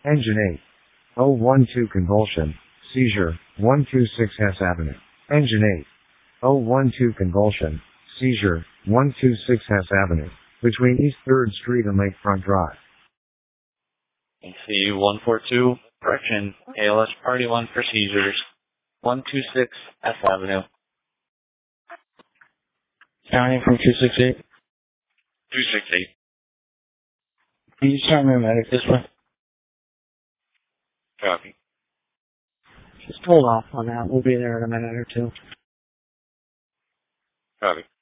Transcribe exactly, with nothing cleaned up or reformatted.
Engine eight. oh one two convulsion, seizure, one two six Hess Avenue. Engine eight. oh one two convulsion, seizure, one two six Hess Avenue, between East third Street and Lakefront Drive. A C one four two, correction, A L S Party one for seizures, one two six Hess Avenue. County from two six eight. two six eight. Can you start me a medic this way? Copy. Just hold off on that. We'll be there in a minute or two. Copy.